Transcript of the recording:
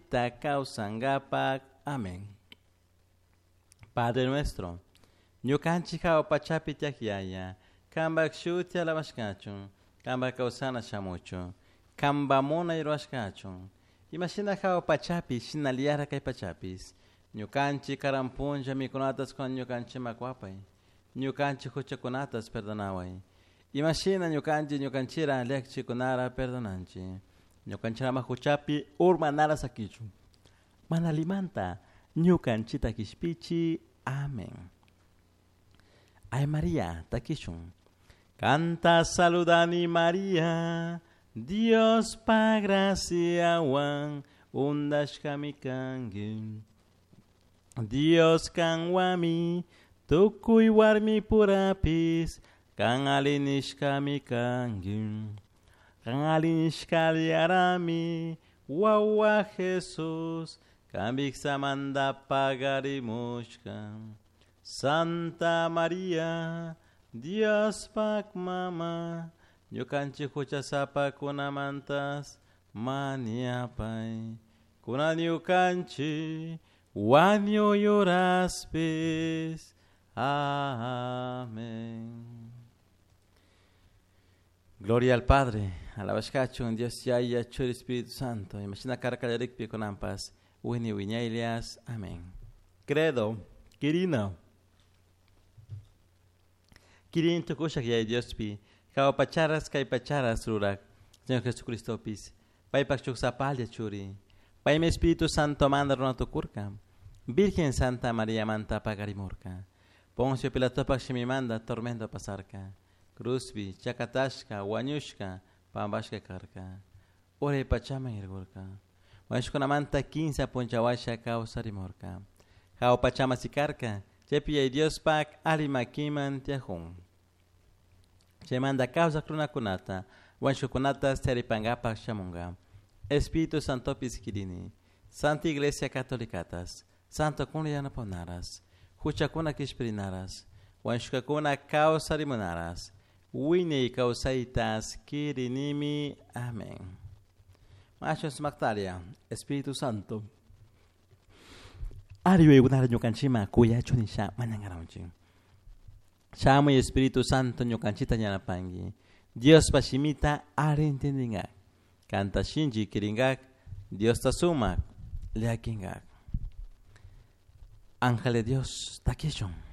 Alita Kausangapak. Amén. Padre nuestro, ñukanchik pachapi tiakyaya, kambak shuti alabashkachun, kambak kausana shamuchu, kambamona iruashkachun. Imagina pachapi, shinaliara kay pachapis. Ñukanchik karampuncha mikunatas con ñukanchik makwapay. Ñukanchik huchakunatas perdonaway. Imagina ñukanchira lekchikunara perdonanchi. Ñukanchirama huchapi urmanara sakichu. Manalimanta ñukanchita kishpichi. Amén. Ay María, takishun. Canta saludani María, Dios pa gracia wan, undashkamikangi. Dios kan wami, tukui warmi purapis, kan alinishkamikangi. Kan alinishkaliarami, wawa Jesús, Kambiksamanda pagarimushka. Santa María, Dios pak mama, ñukanchik huchasapa kunamantas maniapay. Kuna ñukanchik wanyo lloraspis. Amén. Gloria al Padre, a la Vashkachun, Dios Yaya, Chur Espíritu Santo, imagina caracalerik piconampas. Winnie Wiñailias. Amén. Credo. Kirina. Kirin tukushak ya Dios pi. Kao pacharas kai pacharas rurak. Señor Jesucristo pis. Pai pakchuk sapalya churi. Pai me Espíritu Santo manda runa tukurka. Virgen Santa María manta pagarimurka. Poncio Pilato pakshimi manda tormento pasarka. Cruzbi, chakatashka, wanyushka, pambashka karka. Ore pachama irgurka. Mashkunamanta 15 ponchawasha causa rimorka. Kao pachama sikarka, chepi Dios pak alimakiman tiahun. Chemanda causa kruna kunata, wanshukunata seripangapak shamunga. Espíritu Santo piskirini, Santa Iglesia Catolicatas, Santo Kunyana Ponaras, Huchakuna Kishprinaras, wanshukakuna causa rimunaras, Wine causaitas kirinimi. Amén. Machos Mactaria, Espíritu Santo. Ario igunar ñukanchima kuya chunisha manangaraunchi. Chamo y Espíritu Santo ñukanchita ñanapangi. Dios pashimita arentendingak. Canta shinji kiringak. Dios tasumak leakingak. Ángel de Dios, takishon.